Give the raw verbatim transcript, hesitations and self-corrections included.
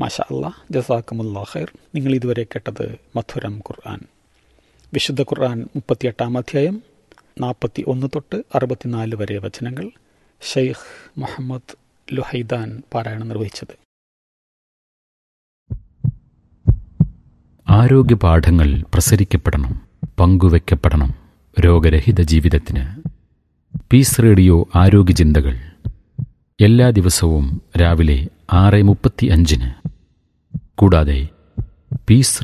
മാഷാ അല്ലാ, ജസാക്കുമുല്ലാ ഖൈർ. നിങ്ങൾ ഇതുവരെ കേട്ടത് മധുരം ഖുർആൻ. വിശുദ്ധ ഖുർആൻ മുപ്പത്തിയെട്ടാം അധ്യായം നാൽപ്പത്തി ഒന്ന് തൊട്ട് അറുപത്തിനാല് വരെ വചനങ്ങൾ ഷെയ്ഖ് മുഹമ്മദ് ലുഹൈദാൻ പാരായണം നിർവഹിച്ചത്. ആരോഗ്യ പാഠങ്ങൾ പ്രസരിക്കപ്പെടണം, പങ്കുവെക്കപ്പെടണം രോഗരഹിത ജീവിതത്തിന്. പീസ് റേഡിയോ ആരോഗ്യ ചിന്തകൾ എല്ലാ ദിവസവും രാവിലെ ആറ് മുപ്പത്തി അഞ്ചിന്. കൂടാതെ പീസ്